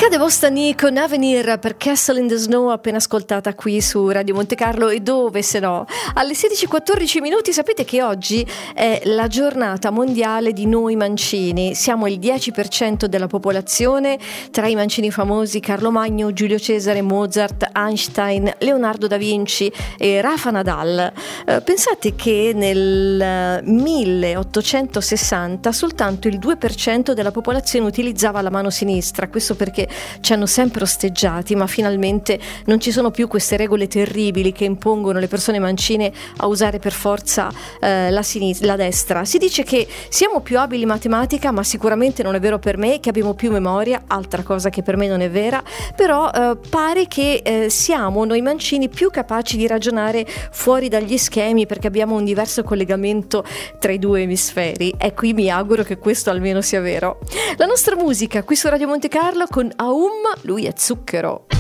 Cade Vostani con Avenir per Castle in the Snow, appena ascoltata qui su Radio Monte Carlo. E dove se no? Alle 16:14 sapete che oggi è la giornata mondiale di noi mancini. Siamo il 10% della popolazione, tra i mancini famosi Carlo Magno, Giulio Cesare, Mozart, Einstein, Leonardo da Vinci e Rafa Nadal. Pensate che nel 1860 soltanto il 2% della popolazione utilizzava la mano sinistra. Questo perché ci hanno sempre osteggiati, ma finalmente non ci sono più queste regole terribili che impongono le persone mancine a usare per forza la destra. Si dice che siamo più abili in matematica, ma sicuramente non è vero per me, che abbiamo più memoria, altra cosa che per me non è vera, però pare che siamo noi mancini più capaci di ragionare fuori dagli schemi, perché abbiamo un diverso collegamento tra i due emisferi. Ecco, io mi auguro che questo almeno sia vero. La nostra musica qui su Radio Monte Carlo con Aum, lui è Zucchero.